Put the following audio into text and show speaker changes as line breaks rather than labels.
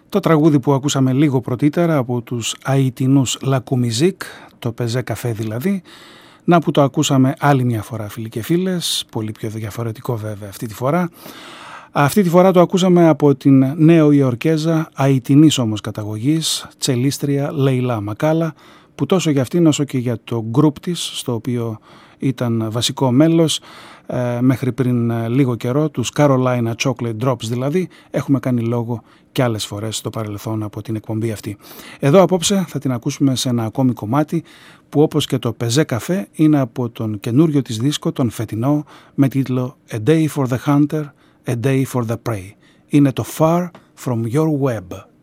Το τραγούδι που ακούσαμε λίγο πρωτήτερα από τους Αιτινούς La Musique, το πεζέ καφέ δηλαδή, να που το ακούσαμε άλλη μια φορά φίλοι και φίλες, πολύ πιο διαφορετικό βέβαια αυτή τη φορά. Αυτή τη φορά το ακούσαμε από την νέο Ιορκέζα, Αιτινής όμως καταγωγής, τσελίστρια Λέιλα Μακάλα, που τόσο για αυτήν όσο και για το γκρουπ της, στο οποίο ήταν βασικό μέλος μέχρι πριν λίγο καιρό, τους Carolina Chocolate Drops δηλαδή, έχουμε κάνει λόγο και άλλες φορές στο παρελθόν από την εκπομπή αυτή. Εδώ απόψε θα την ακούσουμε σε ένα ακόμη κομμάτι που όπως και το πεζέ καφέ είναι από τον καινούριο της δίσκο, τον φετινό, με τίτλο A Day for the Hunter, A Day for the Prey. Είναι το Far From Your Web.